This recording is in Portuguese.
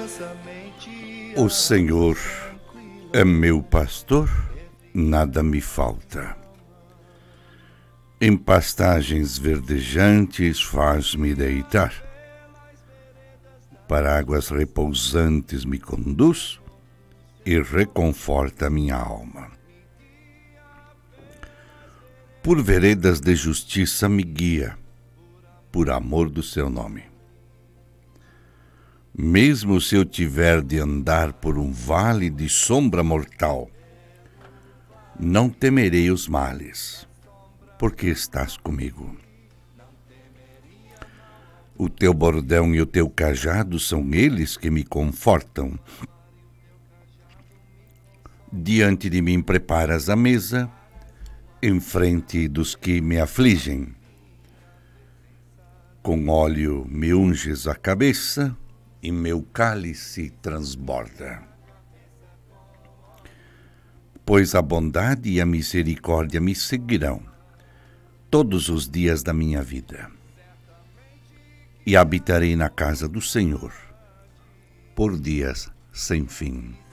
O Senhor é meu pastor, nada me falta. Em pastagens verdejantes faz-me deitar. Para águas repousantes me conduz e reconforta minha alma. Por veredas de justiça me guia, por amor do seu nome. Mesmo se eu tiver de andar por um vale de sombra mortal, não temerei os males, porque estás comigo. O teu bordão e o teu cajado são eles que me confortam. Diante de mim preparas a mesa, em frente dos que me afligem. Com óleo me unges a cabeça, e meu cálice transborda. Pois a bondade e a misericórdia me seguirão todos os dias da minha vida, e habitarei na casa do Senhor por dias sem fim.